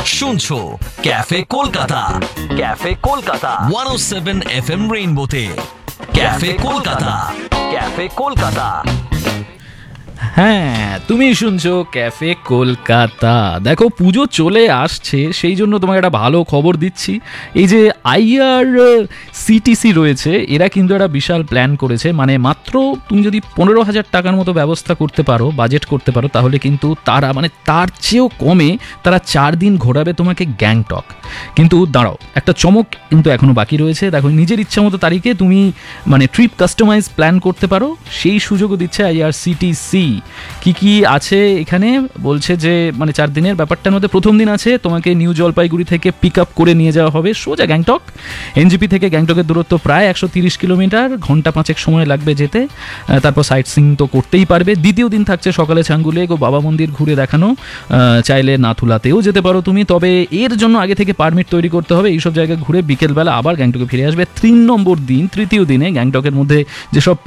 শুনছো cafe Kolkata, cafe Kolkata 107 FM রেইনবোতে। Cafe Kolkata, cafe Kolkata. হ্যাঁ, তুমি শুনছো ক্যাফে কলকাতা। দেখো, পুজো চলে আসছে, সেই জন্য তোমাকে একটা ভালো খবর দিচ্ছি। এই যে IRCTC রয়েছে, এরা কিন্তু একটা বিশাল প্ল্যান করেছে। মানে মাত্র তুমি যদি 15,000 টাকার মতো ব্যবস্থা করতে পারো, বাজেট করতে পারো, তাহলে কিন্তু তারা মানে তার চেয়েও কমে তারা 4 দিন ঘোরাবে তোমাকে গ্যাংটক। কিন্তু দাঁড়াও, একটা চমক কিন্তু এখনো বাকি রয়েছে। দেখো, নিজের ইচ্ছা মতো তারিখে তুমি মানে ট্রিপ কাস্টমাইজ প্ল্যান করতে পারো, সেই সুযোগও দিচ্ছে IRCTC। কি কি আছে এখানে বলছে যে মানে 4 দিনের ব্যাপারটার মধ্যে প্রথম দিন আছে তোমাকে নিউ জলপাইগুড়ি থেকে পিক আপ করে নিয়ে যাওয়া হবে সোজা গ্যাংটক। এনজিপি থেকে গ্যাংটকের দূরত্ব প্রায় 130 কিলোমিটার, ঘন্টা 5 সময় লাগবে যেতে। তারপর সাইট সিইং তো করতেই পারবে। দ্বিতীয় দিন থাকছে সকালে চাঙ্গুলেক ও বাবা মন্দির ঘুরে দেখানো। চাইলে নাথুলাতেও যেতে পারো তুমি, তবে এর জন্য আগে থেকে পারমিট তৈরি করতে হবে। এইসব জায়গায় ঘুরে বিকেলবেলা আবার গ্যাংটকে ফিরে আসবে। 3 নম্বর দিন, তৃতীয় দিনে গ্যাংটকের মধ্যে যেসব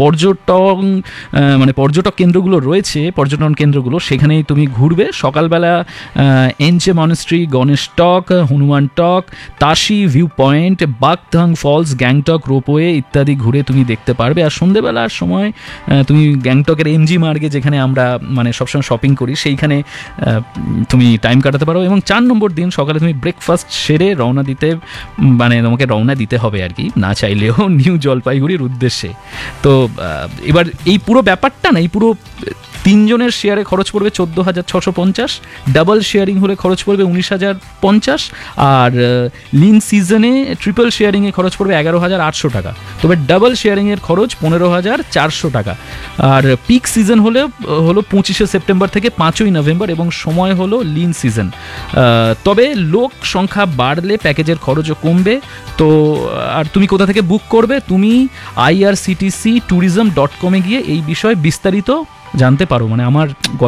পর্যটক কেন্দ্রগুলো রয়েছে, পর্যটন কেন্দ্রগুলো, সেখানেই তুমি ঘুরবে। সকালবেলা এনচে মনেস্ট্রি, গণেশ টক, হনুমান টক, Tashi view point, বাগধাং false, Gangtok ropeway ইত্যাদি ঘুরে তুমি দেখতে পারবে। আর সন্ধ্যেবেলার সময় তুমি গ্যাংটকের MG মার্গে, যেখানে আমরা মানে সবসময় শপিং করি, সেইখানে তুমি টাইম কাটাতে পারো। এবং 4 নম্বর দিন সকালে তুমি ব্রেকফাস্ট সেরে তোমাকে রওনা দিতে হবে আর কি, না চাইলেও, নিউ জলপাইগুড়ির উদ্দেশ্যে। তো এবার এই পুরো ব্যাপারটা না, এই পুরো 3 জনের শেয়ারে খরচ পড়বে 14,650, ডাবল শেয়ারিং হলে খরচ পড়বে 19,050, আর লিন সিজনে ট্রিপল শেয়ারিংয়ে খরচ পড়বে 11,800 টাকা। তবে ডাবল শেয়ারিংয়ের খরচ 15,400 টাকা। আর পিক সিজন হলো 25শে সেপ্টেম্বর থেকে 5ই নভেম্বর, এবং সময় হলো লিন সিজন। তবে লোক সংখ্যা বাড়লে প্যাকেজের খরচও কমবে। তো আর তুমি কোথা থেকে বুক করবে? তুমি IRCTC tourism.com গিয়ে এই বিষয়ে বিস্তারিত জানতে পারো। মানে আমার